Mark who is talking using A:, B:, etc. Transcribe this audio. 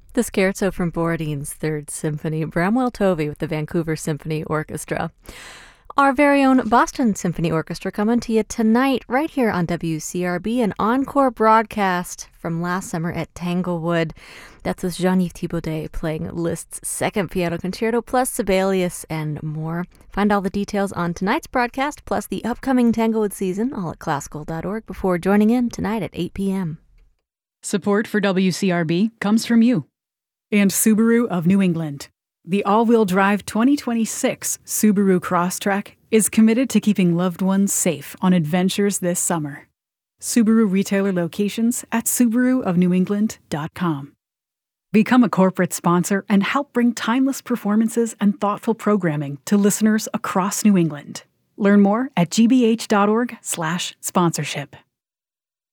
A: The Scherzo from Borodine's Third Symphony, Bramwell Tovey with the Vancouver Symphony Orchestra. Our very own Boston Symphony Orchestra coming to you tonight right here on WCRB, an encore broadcast from last summer at Tanglewood. That's with Jean-Yves Thibaudet playing Liszt's Second Piano Concerto, plus Sibelius and more. Find all the details on tonight's broadcast, plus the upcoming Tanglewood season, all at classical.org before joining in tonight at 8 p.m.
B: Support for WCRB comes from you and Subaru of New England. The all-wheel drive 2026 Subaru Crosstrek is committed to keeping loved ones safe on adventures this summer. Subaru retailer locations at SubaruofNewEngland.com. Become a corporate sponsor and help bring timeless performances and thoughtful programming to listeners across New England. Learn more at gbh.org/sponsorship.